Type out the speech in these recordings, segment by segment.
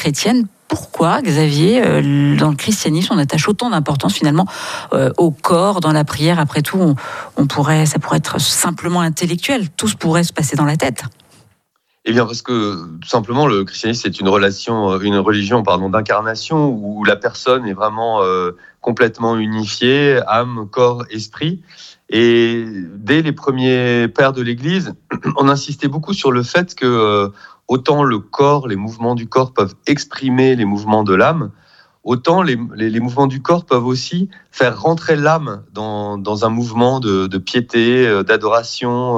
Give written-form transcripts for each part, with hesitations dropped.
chrétienne. Pourquoi, Xavier, dans le christianisme, on attache autant d'importance finalement au corps, dans la prière? Après tout, ça pourrait être simplement intellectuel. Tout pourrait se passer dans la tête. Eh bien, parce que tout simplement, le christianisme, c'est une religion d'incarnation où la personne est vraiment complètement unifiée, âme, corps, esprit. Et dès les premiers pères de l'Église, on insistait beaucoup sur le fait que autant le corps, les mouvements du corps peuvent exprimer les mouvements de l'âme, autant les mouvements du corps peuvent aussi faire rentrer l'âme dans un mouvement de piété, d'adoration,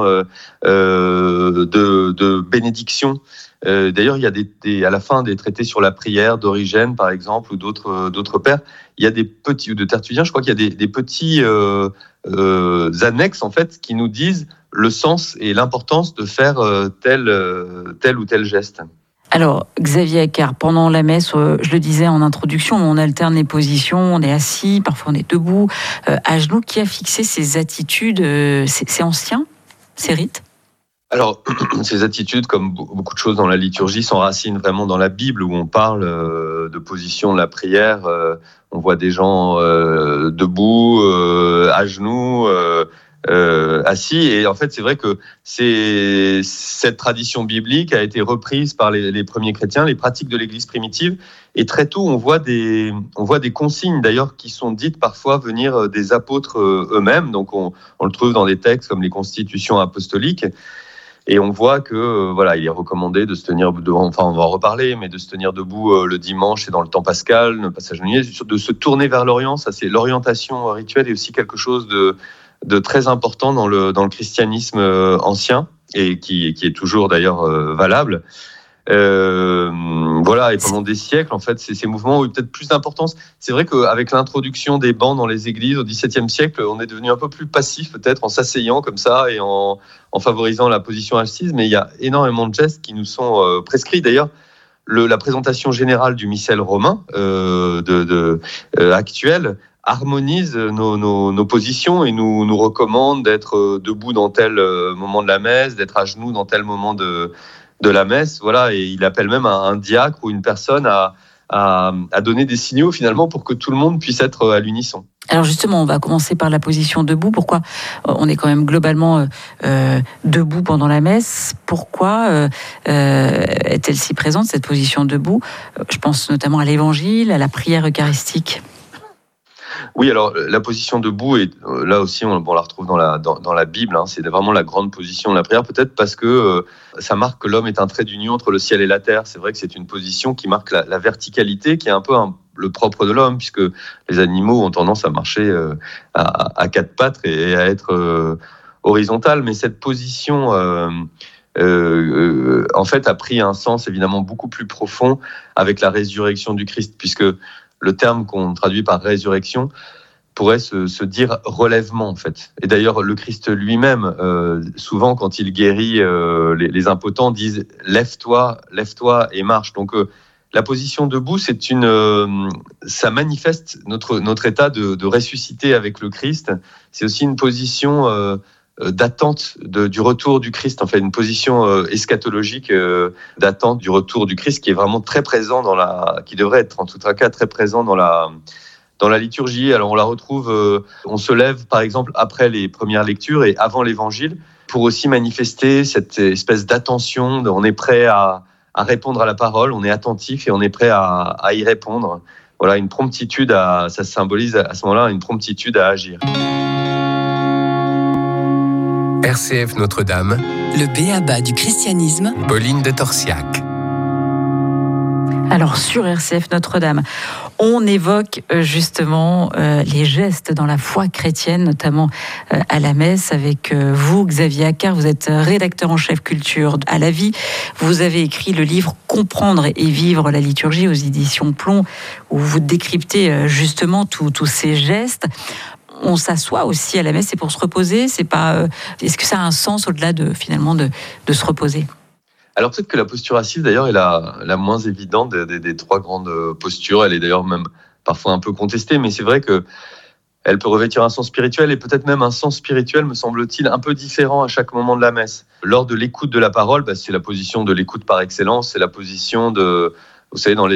de bénédiction. D'ailleurs, il y a à la fin des traités sur la prière d'Origène, par exemple, ou d'autres pères, il y a des petits, ou de Tertullien, je crois qu'il y a des petits annexes en fait qui nous disent le sens et l'importance de faire tel ou tel geste. Alors, Xavier Accart, pendant la messe, je le disais en introduction, on alterne les positions, on est assis, parfois on est debout, à genoux. Qui a fixé ces attitudes? C'est ancien, ces rites? Alors, ces attitudes, comme beaucoup de choses dans la liturgie, s'enracinent vraiment dans la Bible, où on parle de position de la prière. On voit des gens debout, à genoux, assis. Et en fait, c'est vrai que cette tradition biblique a été reprise par les premiers chrétiens, les pratiques de l'Église primitive. Et très tôt, on voit des consignes, d'ailleurs, qui sont dites parfois venir des apôtres eux-mêmes. Donc, on le trouve dans des textes comme les constitutions apostoliques. Et on voit que il est recommandé de se tenir devant, on va en reparler, mais de se tenir debout le dimanche et dans le temps pascal, ne pas s'agenouiller, de se tourner vers l'Orient. Ça, c'est l'orientation rituelle, est aussi quelque chose de très important dans le christianisme ancien et qui est toujours d'ailleurs valable. Et pendant des siècles, en fait, ces mouvements ont eu peut-être plus d'importance. C'est vrai qu'avec l'introduction des bancs dans les églises au XVIIe siècle, on est devenu un peu plus passif, peut-être, en s'asseyant comme ça et en favorisant la position assise. Mais il y a énormément de gestes qui nous sont prescrits. D'ailleurs, la présentation générale du missel romain actuel harmonise nos positions et nous recommande d'être debout dans tel moment de la messe, d'être à genoux dans tel moment de la messe, et il appelle même un diacre ou une personne à donner des signaux finalement pour que tout le monde puisse être à l'unisson. Alors justement, on va commencer par la position debout. Pourquoi on est quand même globalement debout pendant la messe? Pourquoi est-elle si présente, cette position debout? Je pense notamment à l'Évangile, à la prière eucharistique. Oui, alors la position debout, là aussi, on la retrouve dans la Bible. C'est vraiment la grande position de la prière, peut-être parce que ça marque que l'homme est un trait d'union entre le ciel et la terre. C'est vrai que c'est une position qui marque la verticalité, qui est un peu le propre de l'homme, puisque les animaux ont tendance à marcher à quatre pattes et à être horizontales. Mais cette position, en fait, a pris un sens évidemment beaucoup plus profond avec la résurrection du Christ, puisque le terme qu'on traduit par résurrection pourrait se dire relèvement, en fait. Et d'ailleurs, le Christ lui-même, souvent, quand il guérit les impotents, disent « lève-toi et marche ». Donc, la position debout, ça manifeste notre état de ressusciter avec le Christ. C'est aussi une position d'attente du retour du Christ, en fait, une position eschatologique d'attente du retour du Christ qui est vraiment très présent qui devrait être en tout cas très présent dans la liturgie. Alors on la retrouve, on se lève par exemple après les premières lectures et avant l'évangile pour aussi manifester cette espèce d'attention, on est prêt à répondre à la parole, on est attentif et on est prêt à y répondre. Voilà, une promptitude ça symbolise à ce moment-là une promptitude à agir. RCF Notre-Dame, le b.a.-ba du christianisme, Pauline de Torsiac. Alors sur RCF Notre-Dame, on évoque justement les gestes dans la foi chrétienne, notamment à la messe avec vous, Xavier Accart. Vous êtes rédacteur en chef culture à La Vie. Vous avez écrit le livre Comprendre et vivre la liturgie aux éditions Plomb, où vous décryptez justement tous ces gestes. On s'assoit aussi à la messe, c'est pour se reposer. C'est pas. Est-ce que ça a un sens au-delà de se reposer? Alors peut-être que la posture assise, d'ailleurs, est la moins évidente des trois grandes postures. Elle est d'ailleurs même parfois un peu contestée, mais c'est vrai que elle peut revêtir un sens spirituel et peut-être même un sens spirituel, me semble-t-il, un peu différent à chaque moment de la messe. Lors de l'écoute de la parole, c'est la position de l'écoute par excellence, c'est la position vous savez, dans